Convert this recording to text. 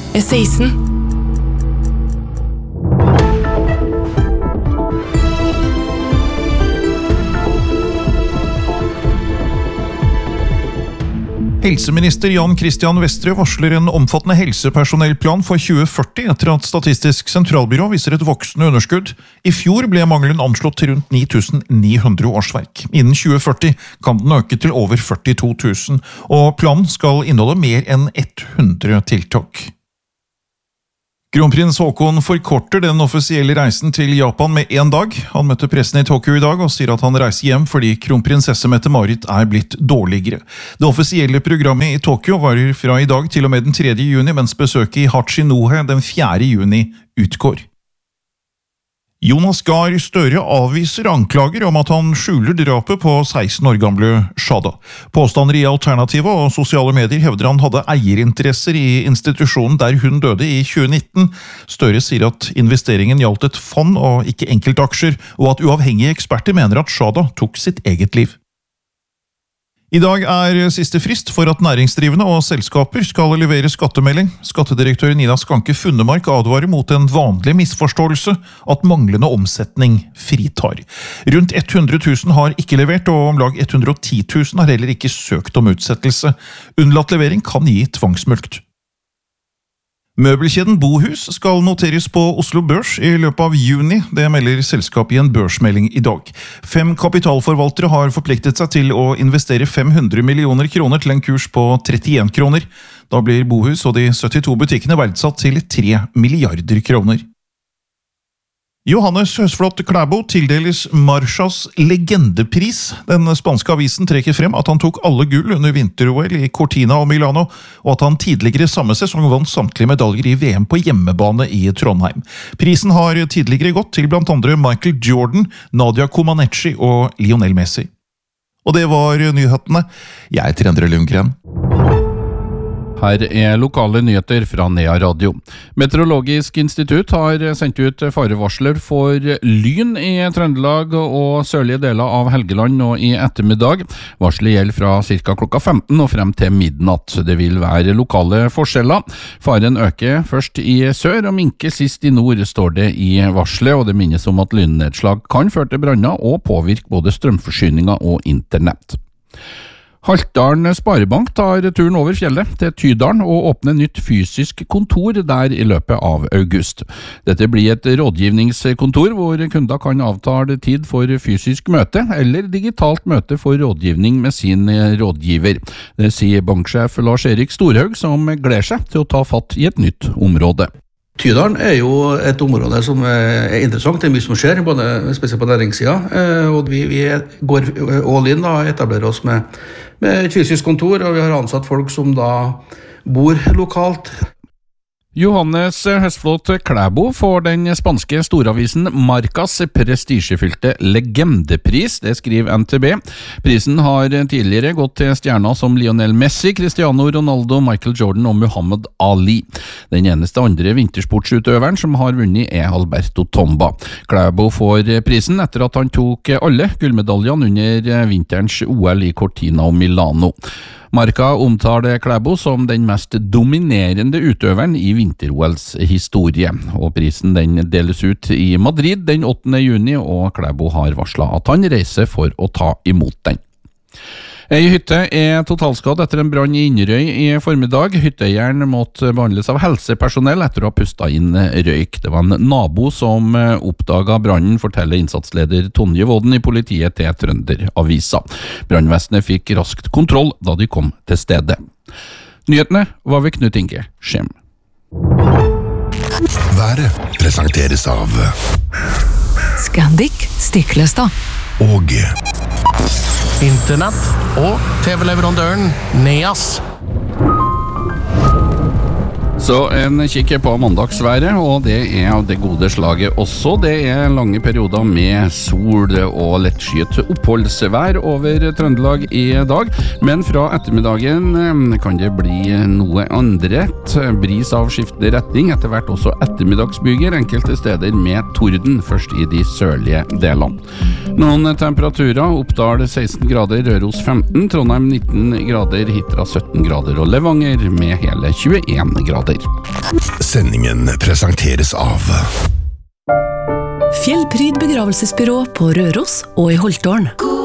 er 16. Helseminister Jan Christian Vestre varsler en omfattende helsepersonellplan for 2040 etter at Statistisk sentralbyrå viser et voksende underskudd. I fjor ble mangelen anslått til rundt 9.900 årsverk. Innen 2040 kan den øke til over 42 000, og planen skal inneholde mer enn 100 tiltak. Kronprins Haakon forkorter den offisielle reisen til Japan med 1 dag. Han møtte pressen i Tokyo i dag og sier at han reiser hjem fordi kronprinsesse Mette-Marit er blitt dårligere. Det offisielle programmet i Tokyo varer fra i dag til og med den 3. juni, mens besøket i Hachinohe den 4. juni utgår. Jonas Gahr Støre avviser anklager om at han skjuler drapet på 16 år gamle Shada. Påstander i Alternative og sosiale medier hevder han hadde eierinteresser i institusjonen der hun døde i 2019. Støre sier at investeringen gjaldt et fond og ikke enkeltaksjer, og at uavhengige eksperter mener at Shada tok sitt eget liv. I dag er siste frist for at næringsdrivende og selskaper skal levere skattemelding. Skattedirektør Nina Skanke Funnemark advarer mot en vanlig misforståelse at manglende omsetning fritar. Rundt 100 000 har ikke levert, og om lag 110 000 har heller ikke søkt om utsettelse. Unnlatt levering kan gi tvangsmulkt. Møbelkjeden Bohus skal noteres på Oslo Børs i løpet av juni, det melder selskapet i en børsmelding i dag. 5 kapitalforvaltere har forpliktet seg til å investere 500 millioner kroner til en kurs på 31 kroner. Da blir Bohus og de 72 butikkene verdsatt til 3 milliarder kroner. Johannes Høsflot Klæbo tildeles Marchas legendepris. Den spanske avisen trekker frem at han tok alle gull under vinter-OL i Cortina og Milano, og at han tidligere samme sesong vant samtlige medaljer i VM på hjemmebane i Trondheim. Prisen har tidligere gått til blant andre Michael Jordan, Nadia Comaneci og Lionel Messi. Og det var nyhetene. Jeg heter Endre Lundgren. Her er lokale nyheter fra Nea Radio. Meteorologisk institutt har sendt ut farevarsler for lyn i Trøndelag og sørlige deler av Helgeland nå i ettermiddag. Varselet gjelder fra ca. klokka 15 og frem til midnatt. Det vil være lokale forskjeller. Faren øker først i sør og minker sist i nord, står det i varselet, og det minnes om at lynnedslag kan føre til branner og påvirke både strømforsyninger og internett. Haltdalen Sparebank tar turen over fjellet til Tydalen og åpner nytt fysisk kontor der i løpet av august. Dette blir et rådgivningskontor hvor kunder kan avtale tid for fysisk møte eller digitalt møte for rådgivning med sin rådgiver. Det sier banksjef Lars-Erik Storhaug, som gleder seg til å ta fatt i et nytt område. Tydalen er jo et område som er interessant, det er mye som skjer, spesielt på næringssiden, og vi går all in og etablerer oss med et fysisk kontor, og vi har ansatt folk som da bor lokalt. Johannes Høsflot Klæbo får den spanske storavisen Marcas prestisjefylte legendepris, det skriver NTB. Prisen har tidligere gått til stjerner som Lionel Messi, Cristiano Ronaldo, Michael Jordan og Muhammad Ali. Den eneste andre vintersportsutøveren som har vunnet er Alberto Tomba. Klæbo får prisen etter at han tok alle gullmedaljene under vinterens OL i Cortina og Milano. Marca omtaler Klæbo som den mest dominerende utøveren i vinter-OLs historie, og prisen den deles ut i Madrid den 8. juni, og Klæbo har varslet at han reiser for å ta imot den. Ei hytte er totalskadd etter en brann i Inderøy i formiddag. Hytteeieren måtte behandles av helsepersonell etter å ha pustet inn røyk. Det var en nabo som oppdaget brannen, forteller innsatsleder Tonje Våden i politiet til Trønderavisa. Brannvesenet fikk raskt kontroll da de kom til stedet. Nyhetene var ved Knut Inge Skjem. Været presenteres av Scandic Stiklestad og Internett og TV-leverandøren Neas. Så en kikker på mandagsværet, og det er av det gode slaget også. Det er lange perioder med sol og lettskyet oppholdsvær over Trøndelag i dag, men fra ettermiddagen kan det bli noe andret. Bris av skiftende retning, etter hvert også ettermiddagsbyger, enkelte steder med torden, først i de sørlige delene. Noen temperaturer: Oppdal 16 grader, Røros 15, Trondheim 19 grader, Hitra 17 grader og Levanger med hele 21 grader. lenger. Sendingen presenteres av Fjellpryd begravelsesbyrå på Røros og i Holtålen.